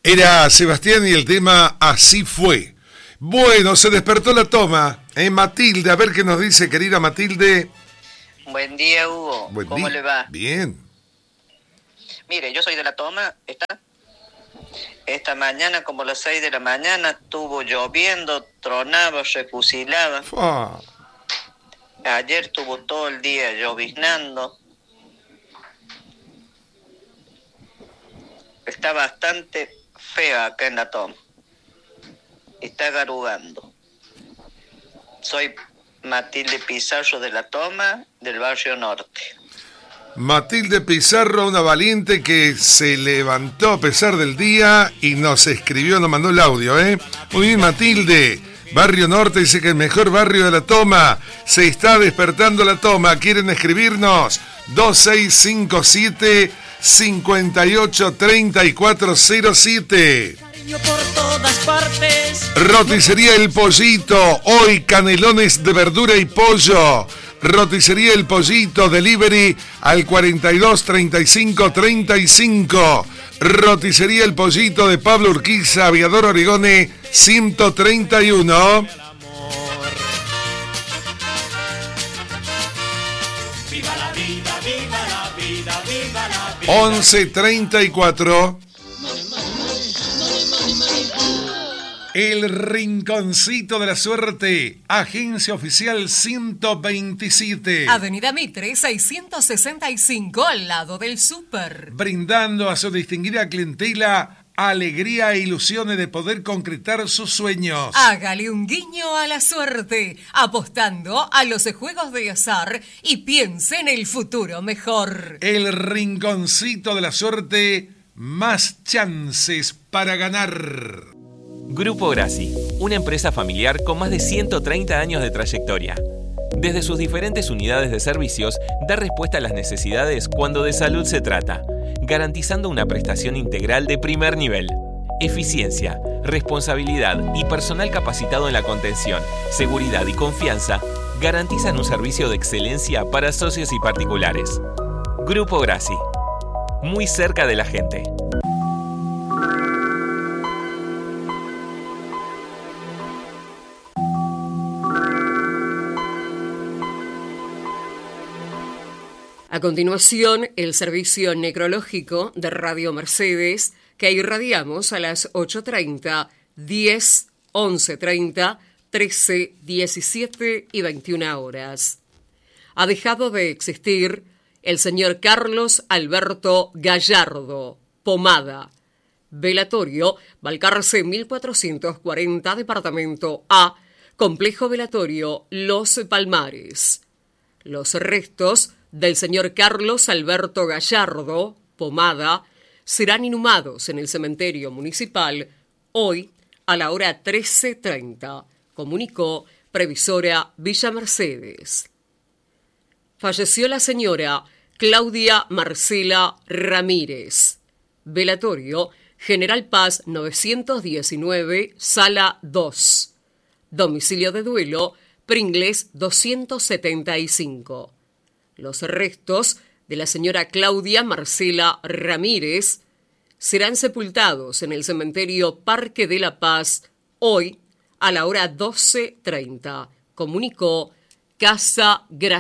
Era Sebastián y el tema Así fue. Bueno, se despertó la toma. Matilde, a ver qué nos dice, querida Matilde. Buen día, Hugo. Buen ¿Cómo día. le va? Bien. Mire, yo soy de la toma. Esta mañana, como a las 6 de la mañana, estuvo lloviendo, tronaba, refusilaba. Fua. Ayer estuvo todo el día lloviznando. Está bastante feo acá en la toma. Está garugando. Soy Matilde Pizarro de la toma, del barrio norte. Matilde Pizarro, una valiente que se levantó a pesar del día y nos escribió, nos mandó el audio, ¿eh? Muy bien, Matilde. Barrio Norte dice que el mejor barrio de la toma. Se está despertando la toma. ¿Quieren escribirnos? 2657 583407. Por todas partes. Roticería El Pollito. Hoy canelones de verdura y pollo. Roticería El Pollito. Delivery al 42 35 35. Roticería El Pollito de Pablo Urquiza, Aviador Origone 131. Viva la vida, viva la vida, viva la vida. 11:34. El Rinconcito de la Suerte, Agencia Oficial 127. Avenida Mitre, 665, al lado del súper. Brindando a su distinguida clientela alegría e ilusiones de poder concretar sus sueños. Hágale un guiño a la suerte, apostando a los juegos de azar y piense en el futuro mejor. El Rinconcito de la Suerte, más chances para ganar. Grupo Grassi, una empresa familiar con más de 130 años de trayectoria. Desde sus diferentes unidades de servicios, da respuesta a las necesidades cuando de salud se trata, garantizando una prestación integral de primer nivel. Eficiencia, responsabilidad y personal capacitado en la contención, seguridad y confianza garantizan un servicio de excelencia para socios y particulares. Grupo Grassi, muy cerca de la gente. A continuación, el servicio necrológico de Radio Mercedes, que irradiamos a las 8:30, 10, 11:30, 13, 17 y 21 horas. Ha dejado de existir el señor Carlos Alberto Gallardo, Pomada. Velatorio, Balcarce 1440, Departamento A, Complejo Velatorio Los Palmares. Los restos del señor Carlos Alberto Gallardo, Pomada, serán inhumados en el cementerio municipal hoy a la hora 13:30, comunicó Previsora Villa Mercedes. Falleció la señora Claudia Marcela Ramírez. Velatorio, General Paz 919, Sala 2. Domicilio de duelo, Pringles 275. Los restos de la señora Claudia Marcela Ramírez serán sepultados en el cementerio Parque de la Paz hoy a la hora 12:30, comunicó Casa Gracia.